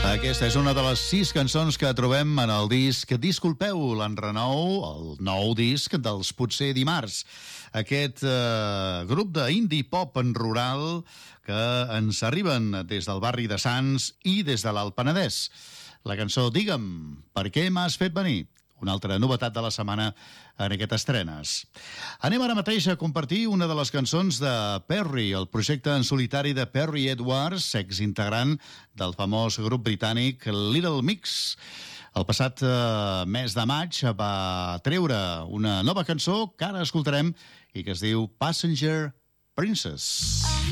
Aquesta és una de les 6 cançons que trobem en el disc Disculpeu, l'enrenou, el nou disc dels Potser Dimarts. Aquest grup d'indie pop en rural que ens arriben des del barri de Sants i des de l'Alt Penedès. La cançó Digue'm, per què m'has fet venir? Una altra novetat de la setmana en aquest estrenes. Anem ara mateix a compartir una de les cançons de Perry, el projecte en solitari de Perry Edwards, exintegrant del famós grup britànic Little Mix. El passat mes de maig va treure una nova cançó que ara escoltarem i que es diu Passenger Princess.